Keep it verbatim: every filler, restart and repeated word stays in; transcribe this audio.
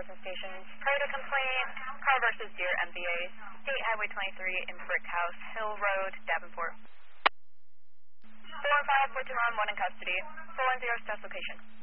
Carson Stations. Prior to complaint, car versus Deer M V A, State Highway twenty-three in Brick House, Hill Road, Davenport. four and five, four two one, one in custody. four one zero, status location.